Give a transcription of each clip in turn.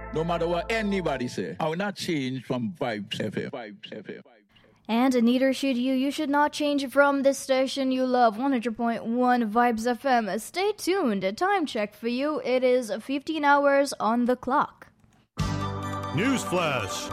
No matter what anybody say, I will not change from Vibes FM. Vibes FM. And neither should you. You should not change from this station you love, 100.1 Vibes FM. Stay tuned. Time check for you. It is 15 hours on the clock. Newsflash.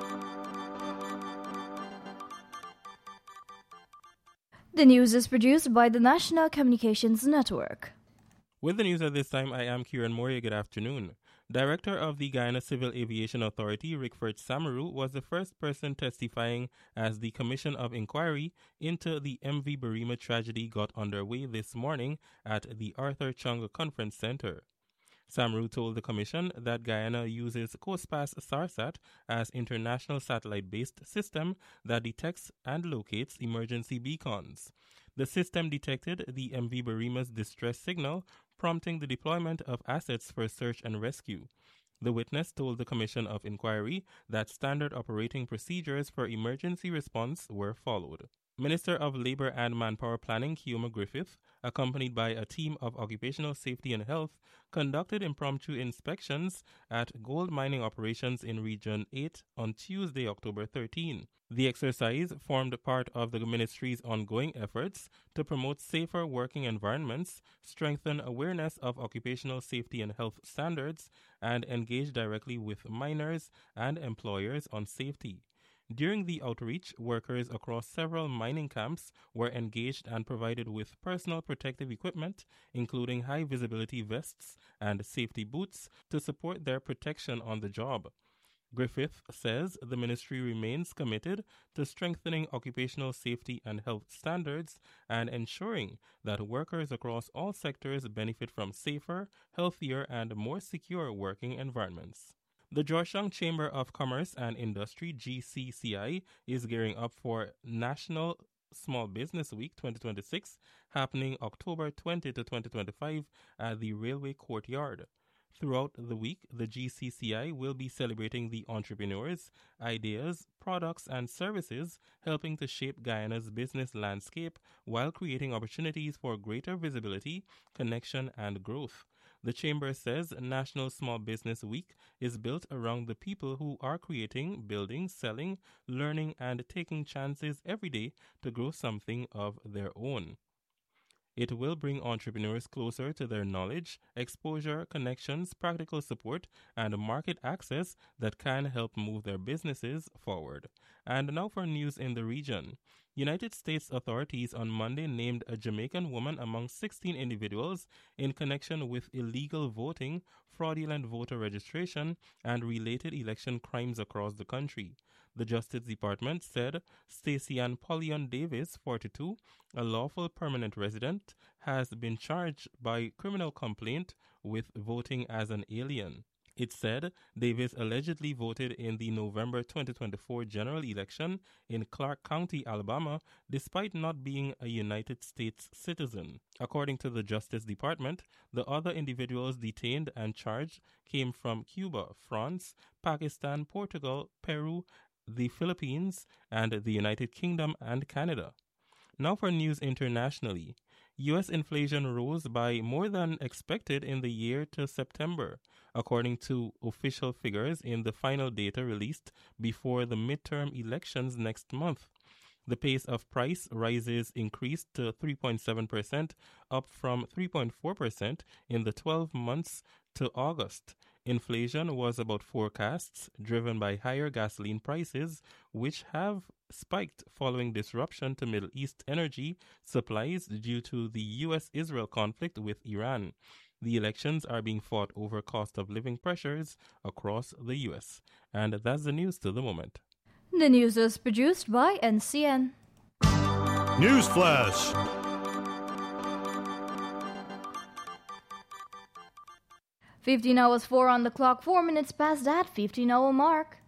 The news is produced by the National Communications Network. With the news at this time, I am Kieran Moria. Good afternoon. Director of the Guyana Civil Aviation Authority, Rickford Samaru, was the first person testifying as the Commission of Inquiry into the MV Barima tragedy got underway this morning at the Arthur Chung Conference Center. Samaru told the Commission that Guyana uses COSPAS SARSAT as international satellite-based system that detects and locates emergency beacons. The system detected the MV Barima's distress signal, prompting the deployment of assets for search and rescue. The witness told the Commission of Inquiry that standard operating procedures for emergency response were followed. Minister of Labour and Manpower Planning Keoma Griffith, accompanied by a team of Occupational Safety and Health, conducted impromptu inspections at gold mining operations in Region 8 on Tuesday, October 13. The exercise formed part of the ministry's ongoing efforts to promote safer working environments, strengthen awareness of occupational safety and health standards, and engage directly with miners and employers on safety. During the outreach, workers across several mining camps were engaged and provided with personal protective equipment, including high-visibility vests and safety boots, to support their protection on the job. Griffith says the ministry remains committed to strengthening occupational safety and health standards and ensuring that workers across all sectors benefit from safer, healthier, and more secure working environments. The Georgetown Chamber of Commerce and Industry, GCCI, is gearing up for National Small Business Week 2026, happening October 20 to 2025 at the Railway Courtyard. Throughout the week, the GCCI will be celebrating the entrepreneurs, ideas, products, and services helping to shape Guyana's business landscape while creating opportunities for greater visibility, connection, and growth. The Chamber says National Small Business Week is built around the people who are creating, building, selling, learning, and taking chances every day to grow something of their own. It will bring entrepreneurs closer to their knowledge, exposure, connections, practical support, and market access that can help move their businesses forward. And now for news in the region. United States authorities on Monday named a Jamaican woman among 16 individuals in connection with illegal voting, fraudulent voter registration, and related election crimes across the country. The Justice Department said Stacey Ann Pollion Davis, 42, a lawful permanent resident, has been charged by criminal complaint with voting as an alien. It said Davis allegedly voted in the November 2024 general election in Clark County, Alabama, despite not being a United States citizen. According to the Justice Department, the other individuals detained and charged came from Cuba, France, Pakistan, Portugal, Peru, the Philippines, and the United Kingdom and Canada. Now for news internationally. U.S. inflation rose by more than expected in the year to September, according to official figures in the final data released before the midterm elections next month. The pace of price rises increased to 3.7%, up from 3.4% in the 12 months to August. Inflation was about forecasts, driven by higher gasoline prices, which have spiked following disruption to Middle East energy supplies due to the U.S.-Israel conflict with Iran. The elections are being fought over cost of living pressures across the U.S. And that's the news to the moment. The news is produced by NCN. Newsflash. 15 hours 4 on the clock, 4 minutes past that 15-hour mark.